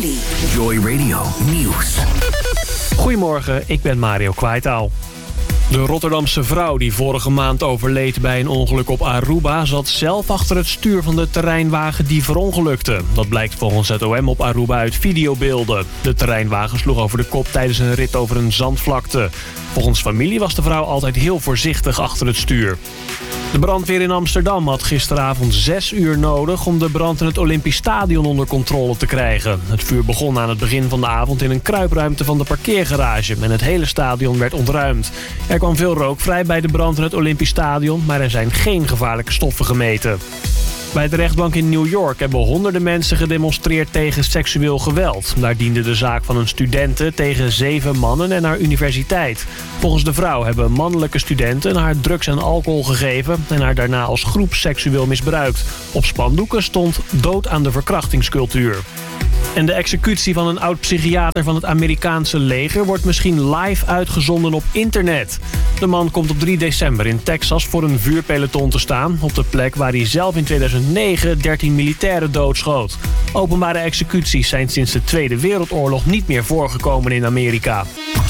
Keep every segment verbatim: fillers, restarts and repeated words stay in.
City. Joy Radio Nieuws. Goedemorgen, ik ben Mario Kwaitaal. De Rotterdamse vrouw die vorige maand overleed bij een ongeluk op Aruba zat zelf achter het stuur van de terreinwagen die verongelukte. Dat blijkt volgens het O M op Aruba uit videobeelden. De terreinwagen sloeg over de kop tijdens een rit over een zandvlakte. Volgens familie was de vrouw altijd heel voorzichtig achter het stuur. De brandweer in Amsterdam had gisteravond zes uur nodig om de brand in het Olympisch Stadion onder controle te krijgen. Het vuur begon aan het begin van de avond in een kruipruimte van de parkeergarage en het hele stadion werd ontruimd. Er kwam veel rook vrij bij de brand in het Olympisch Stadion, maar er zijn geen gevaarlijke stoffen gemeten. Bij de rechtbank in New York hebben honderden mensen gedemonstreerd tegen seksueel geweld. Daar diende de zaak van een studente tegen zeven mannen en haar universiteit. Volgens de vrouw hebben mannelijke studenten haar drugs en alcohol gegeven en haar daarna als groep seksueel misbruikt. Op spandoeken stond dood aan de verkrachtingscultuur. En de executie van een oud-psychiater van het Amerikaanse leger wordt misschien live uitgezonden op internet. De man komt op drie december in Texas voor een vuurpeloton te staan, op de plek waar hij zelf in tweeduizend negen dertien militairen doodschoot. Openbare executies zijn sinds de Tweede Wereldoorlog niet meer voorgekomen in Amerika.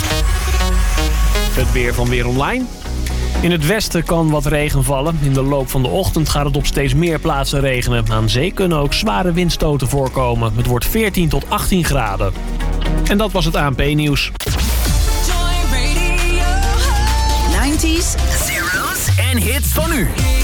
Het weer van Weer Online. In het westen kan wat regen vallen. In de loop van de ochtend gaat het op steeds meer plaatsen regenen. Aan zee kunnen ook zware windstoten voorkomen. Het wordt veertien tot achttien graden. En dat was het A N P-nieuws. nineties, Zeros en hits van nu.